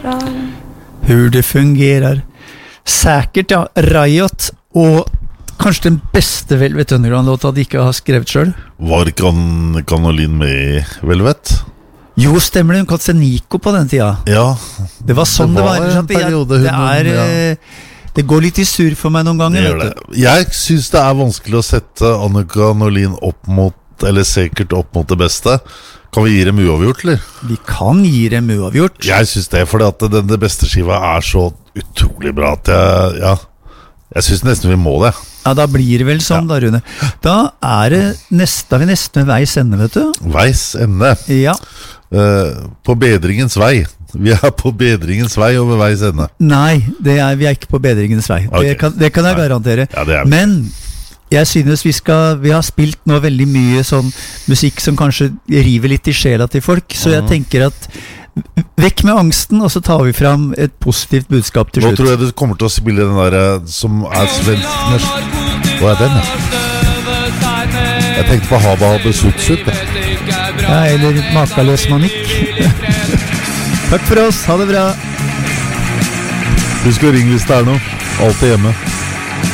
Hur det fungerar. Säkert, ja. Riot, og kanskje den beste Velvet Underground-låta de ikke har skrevet selv. Var Kanolin med I Velvet? Jo, stemmer det, hun kalte seg Nico på den tida. Ja. Det var sånn det var. En periode, det går litt I sur for meg noen ganger. Det det. Jeg synes det vanskelig å sette Annika Norlin opp mot, eller sikkert opp mot det beste. Kan vi gi dem uavgjort, eller? Vi kan gi dem uavgjort. Jeg synes det, fordi at det beste skiva så utrolig bra at jeg synes nesten vi må det. Ja, da blir det vel sånn da, Rune. Da vi nesten ved veis ende, vet du. Veis ende? Ja. På bedringens vei. Vi på bedringens vei og ved veis ende. Nei, vi ikke på bedringens vei. Okay. Det kan jeg garantere. Ja, det Men jeg synes vi har spilt nå veldig mye sånn musikk som kanskje river litt I sjela til folk, så jeg tenker at vekk med angsten, og så tar vi fram et positivt budskap til slutt. Nå tror jeg du kommer til å spille den der som svensk norsk. Hva den? Jeg tenkte på Haba Habe Sutsut. Ja, eller Makaløs Manik. Takk for oss, ha det bra. Husk å ringe hvis det noe. Alt hjemme.